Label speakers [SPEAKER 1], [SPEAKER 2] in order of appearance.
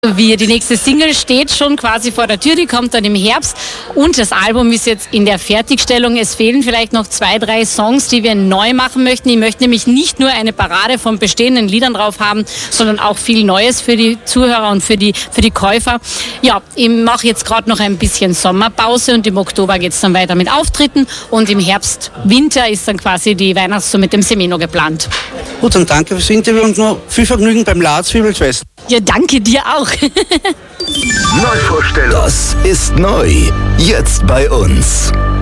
[SPEAKER 1] Die nächste Single steht schon quasi vor der Tür, die kommt dann im Herbst und das Album ist jetzt in der Fertigstellung. Es fehlen vielleicht noch 2, 3 Songs, die wir neu machen möchten. Ich möchte nämlich nicht nur eine Parade von bestehenden Liedern drauf haben, sondern auch viel Neues für die Zuhörer und für die Käufer. Ja, ich mache jetzt gerade noch ein bisschen Sommerpause und im Oktober geht es dann weiter mit Auftritten und im Herbst, Winter ist dann quasi die Weihnachtstour mit dem Semino geplant.
[SPEAKER 2] Gut, dann danke fürs Interview und noch viel Vergnügen beim Laarzwiebelfest.
[SPEAKER 1] Ja, danke dir auch.
[SPEAKER 3] Neuvorstellung. Das ist neu. Jetzt bei uns.